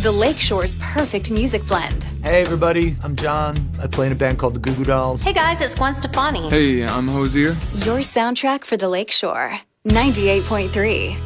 The Lakeshore's perfect music blend. Hey everybody, I'm John. I play in a band called the Goo Goo Dolls. Hey guys, it's Gwen Stefani. Hey, I'm Hosier. Your soundtrack for the Lakeshore. 98.3.